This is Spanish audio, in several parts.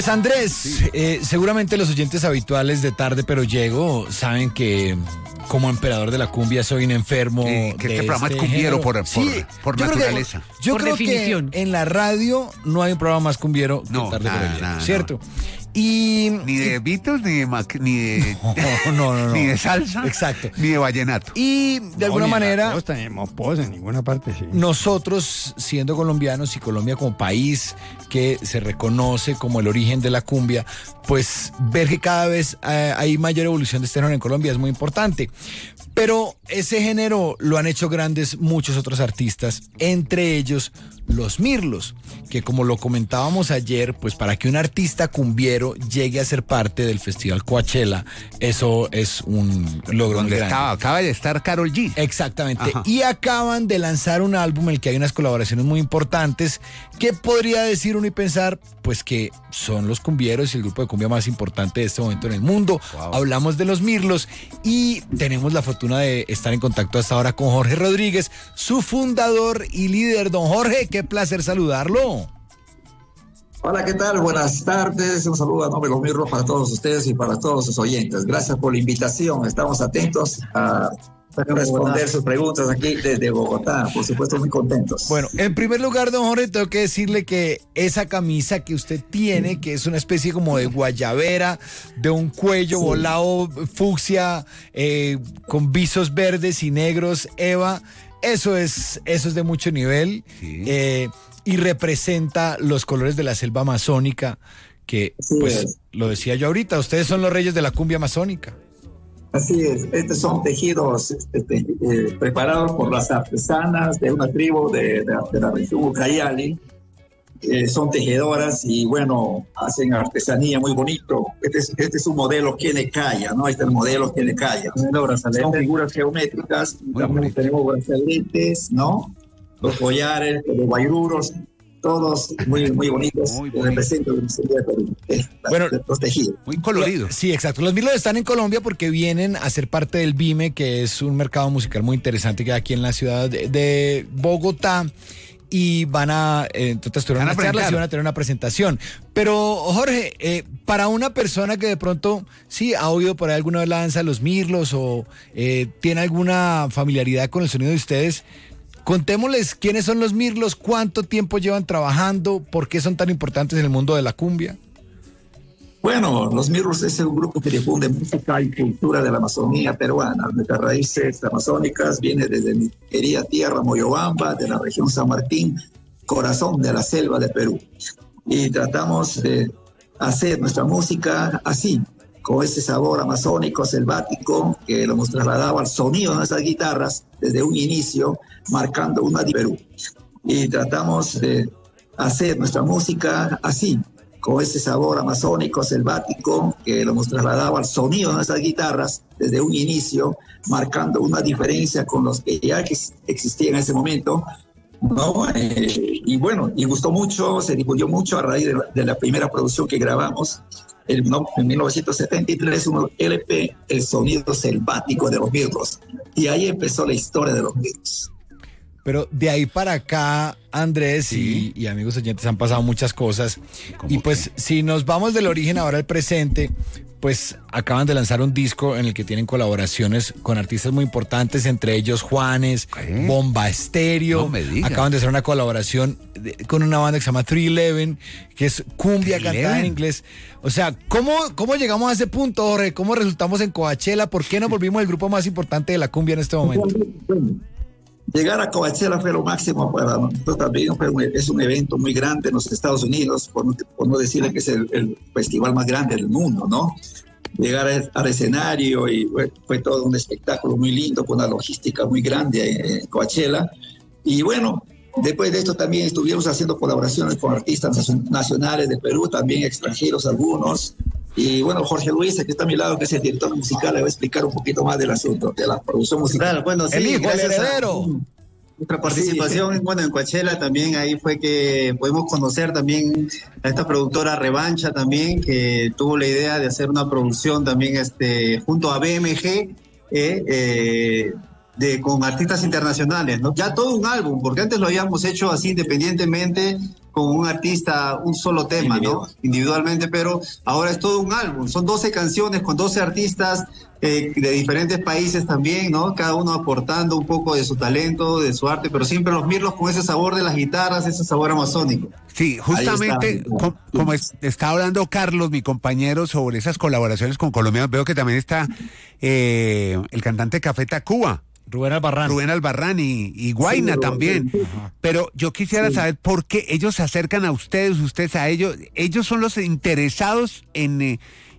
Andrés, Sí. seguramente los oyentes habituales de Tarde Pero Llego saben que como emperador de la cumbia soy un enfermo Que de este programa es cumbiero género. por yo creo que- naturaleza. yo Por creo definición. que en la radio no hay un programa más cumbiero que No, Tarde nada, Pero Llego, nada, ¿cierto? Y Ni de Beatles, ni de no. ni de salsa, Exacto. ni de vallenato. Y de alguna manera No tenemos pos en ninguna parte, sí. nosotros, siendo colombianos y Colombia como país que se reconoce como el origen de la cumbia, pues ver que cada vez hay mayor evolución de este género en Colombia es muy importante. Pero ese género lo han hecho grandes muchos otros artistas, entre ellos los Mirlos, que como lo comentábamos ayer, pues para que un artista cumbiero llegue a ser parte del Festival Coachella, eso es un logro muy Donde grande. acaba de estar Karol G. Exactamente. Ajá. Y acaban de lanzar un álbum en el que hay unas colaboraciones muy importantes que podría decir uno y pensar, pues que son los cumbieros y el grupo de cumbia más importante de este momento en el mundo. Wow. Hablamos de los Mirlos y tenemos la fortuna de estar en contacto hasta ahora con Jorge Rodríguez, su fundador y líder. Don Jorge, qué placer saludarlo. Hola, ¿qué tal? Buenas tardes. Un saludo a nombre de los Mirlos para todos ustedes y para todos sus oyentes. Gracias por la invitación. Estamos atentos a responder sus preguntas aquí desde Bogotá. Por supuesto, muy contentos. Bueno, en primer lugar, don Jorge, tengo que decirle que esa camisa que usted tiene, que es una especie como de guayabera, de un cuello Sí. volado fucsia, con visos verdes y negros, Eva, eso es de mucho nivel, Sí. y representa los colores de la selva amazónica, que Así pues es. lo decía yo ahorita, ustedes son los reyes de la cumbia amazónica. Así es. Estos son tejidos preparados por las artesanas de una tribu de la región Ucayali. Son tejedoras y, bueno, hacen artesanía muy bonito. Este es un modelo Kenekaya, ¿no? Este es el modelo Kenekaya. Son figuras geométricas. Muy También bonito. tenemos brazaletes, ¿no? Los collares, los guayruros, todos muy, muy bonitos. Muy Que bonito. representan la historia de Perú. Bueno, Los tejidos. Muy colorido. Sí, exacto. Los Mirlos están en Colombia porque vienen a ser parte del BIME, que es un mercado musical muy interesante que hay aquí en la ciudad de Bogotá. Y van a, entonces tuvieron Van a unas charlas y presentar. van a tener una presentación. Pero, Jorge, para una persona que de pronto, sí, ha oído por ahí alguna vez la danza de los Mirlos o tiene alguna familiaridad con el sonido de ustedes, contémosles quiénes son los Mirlos, cuánto tiempo llevan trabajando, por qué son tan importantes en el mundo de la cumbia. Bueno, los Mirlos es un grupo que difunde música y cultura de la Amazonía peruana. Nuestras raíces amazónicas vienen desde mi querida tierra Moyobamba, de la región San Martín, corazón de la selva de Perú. Y tratamos de hacer nuestra música así, con ese sabor amazónico, selvático, que lo hemos trasladado al sonido de nuestras guitarras desde un inicio, marcando una de Perú. Y tratamos de hacer nuestra música así, con ese sabor amazónico, selvático, que lo hemos trasladado al sonido de nuestras guitarras desde un inicio, marcando una diferencia con los que ya existían en ese momento, ¿no? Y bueno, y gustó mucho, se difundió mucho a raíz de la primera producción que grabamos en 1973, un LP, El Sonido Selvático de los Mirlos. Y ahí empezó la historia de los Mirlos. Pero de ahí para acá, Andrés Sí. y amigos oyentes, han pasado muchas cosas. ¿Cómo Y pues si nos vamos del origen ahora al presente, pues acaban de lanzar un disco en el que tienen colaboraciones con artistas muy importantes, entre ellos Juanes, ¿Qué? Bomba Estéreo. No me diga. Acaban de hacer una colaboración con una banda que se llama 311, que es cumbia cantada en 311. inglés. O sea, ¿cómo llegamos a ese punto, Jorge? ¿Cómo resultamos en Coachella? ¿Por qué nos volvimos el grupo más importante de la cumbia en este momento? Llegar a Coachella fue lo máximo para nosotros también. Es un evento muy grande en los Estados Unidos, por no decirle que es el festival más grande del mundo, ¿no? Llegar al escenario y fue todo un espectáculo muy lindo, con una logística muy grande en Coachella. Y bueno, después de esto también estuvimos haciendo colaboraciones con artistas nacionales de Perú, también extranjeros algunos. Y bueno, Jorge Luis, que está a mi lado, que es el director musical, le va a explicar un poquito más del asunto, de la producción musical. Claro, bueno, sí, El hijo, el gracias a heredero. nuestra participación, bueno, en Coachella también, ahí fue que pudimos conocer también a esta productora Revancha también, que tuvo la idea de hacer una producción también junto a BMG, con artistas internacionales, ¿no? Ya todo un álbum, porque antes lo habíamos hecho así independientemente, con un artista un solo tema, ¿no? Individualmente, pero ahora es todo un álbum. Son 12 canciones con 12 artistas de diferentes países también, ¿no? Cada uno aportando un poco de su talento, de su arte, pero siempre los Mirlos con ese sabor de las guitarras, ese sabor amazónico. Sí, justamente como está hablando Carlos, mi compañero, sobre esas colaboraciones con colombianos, veo que también está el cantante de Café Tacuba. Rubén Albarrán y Guayna también. Pero yo quisiera saber por qué ellos se acercan a ustedes a ellos. Ellos son los interesados en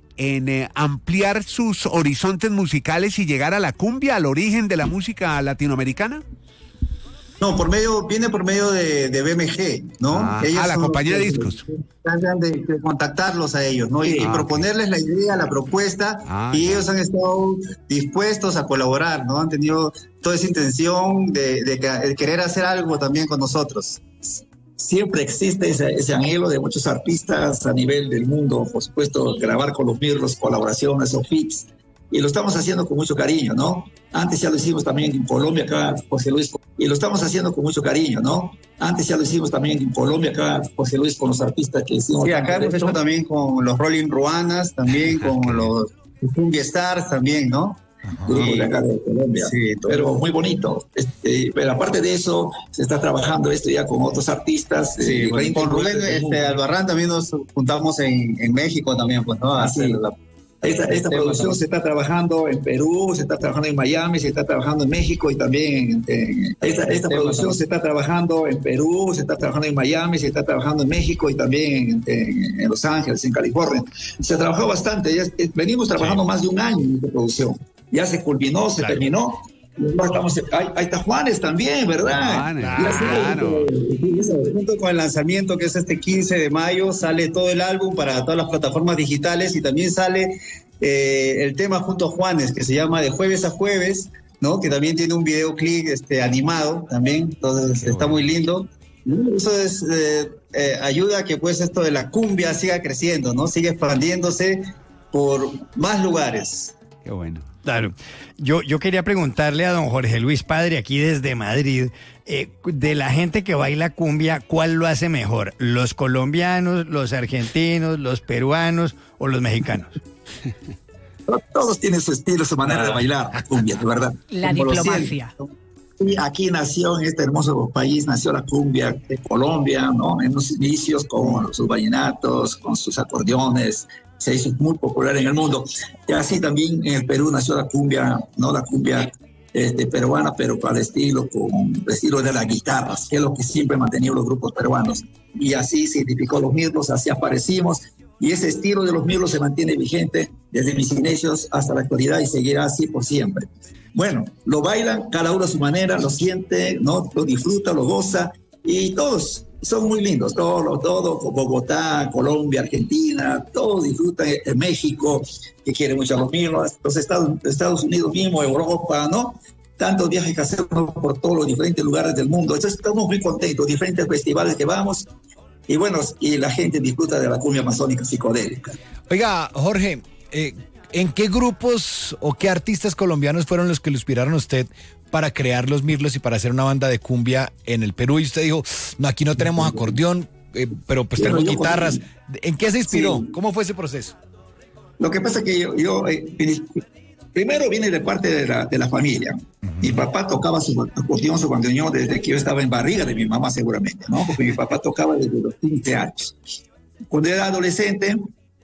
ampliar sus horizontes musicales y llegar a la cumbia, al origen de la música latinoamericana. No, viene por medio de BMG, ¿no? La compañía de discos. De contactarlos a ellos, ¿no? Y proponerles la idea, la propuesta, y ellos han estado dispuestos a colaborar, ¿no? Han tenido toda esa intención de querer hacer algo también con nosotros. Siempre existe ese anhelo de muchos artistas a nivel del mundo, por supuesto, grabar con los Mirlos, colaboraciones o feats, y lo estamos haciendo con mucho cariño, ¿no? Antes ya lo hicimos también en Colombia, acá José Luis, y lo estamos haciendo con mucho cariño, ¿no? Antes ya lo hicimos también en Colombia, acá José Luis, con los artistas que hicimos. Sí, acá hemos hecho también con los Rolling Ruanas, también con los Cumbia Stars también, ¿no? Grupos de acá de Colombia, sí, pero muy bonito. Pero aparte de eso, se está trabajando esto ya con otros artistas. Sí, con Rubén Albarrán también nos juntamos en México también, pues, ¿no? Esta producción se está trabajando en Perú, se está trabajando en Miami, se está trabajando en México y también esta producción se está trabajando en Perú, se está trabajando en Miami, se está trabajando en México y también en Los Ángeles, en California. Se trabajó bastante, venimos trabajando más de un año en esta producción. Ya se culminó, se terminó. Ahí está Juanes también, ¿verdad? Claro. Junto con el lanzamiento, que es este 15 de mayo, sale todo el álbum para todas las plataformas digitales, y también sale el tema junto a Juanes, que se llama De Jueves a Jueves, ¿no? Que también tiene un videoclip animado también, entonces está muy lindo. Eso ayuda a que pues esto de la cumbia siga creciendo, ¿no? Siga expandiéndose por más lugares. Qué bueno. Claro. Yo quería preguntarle a don Jorge Luis Padre, aquí desde Madrid, de la gente que baila cumbia, ¿cuál lo hace mejor? ¿Los colombianos, los argentinos, los peruanos o los mexicanos? Todos tienen su estilo, su manera de bailar la cumbia, de verdad. La diplomacia. Sí, aquí nació, en este hermoso país, nació la cumbia de Colombia, ¿no? En los inicios con sus vallenatos, con sus acordeones, se hizo muy popular en el mundo. Y así también en el Perú nació la cumbia, ¿no? La cumbia peruana, pero con el estilo de las guitarras, que es lo que siempre han mantenido los grupos peruanos. Y así se identificó los Mirlos, así aparecimos, y ese estilo de los Mirlos se mantiene vigente desde mis inicios hasta la actualidad y seguirá así por siempre. Bueno, lo bailan cada uno a su manera, lo siente, ¿no? Lo disfruta, lo goza, y todos son muy lindos, todos, Bogotá, Colombia, Argentina, todos disfrutan, en México, que quiere mucho a los Mirlos, los Estados Unidos mismo, Europa, ¿no? Tantos viajes que hacemos por todos los diferentes lugares del mundo. Entonces estamos muy contentos, diferentes festivales que vamos, y bueno, y la gente disfruta de la cumbia amazónica psicodélica. Oiga, Jorge, ¿en qué grupos o qué artistas colombianos fueron los que lo inspiraron a usted para crear los Mirlos y para hacer una banda de cumbia en el Perú? Y usted dijo, no, aquí no tenemos acordeón, pero pues tenemos guitarras. ¿En qué se inspiró? Sí. ¿Cómo fue ese proceso? Lo que pasa es que yo primero viene de parte de la familia. Mi papá tocaba su acordeón, su bandoneón desde que yo estaba en barriga de mi mamá seguramente, ¿no? Porque mi papá tocaba desde los 15 años. Cuando era adolescente,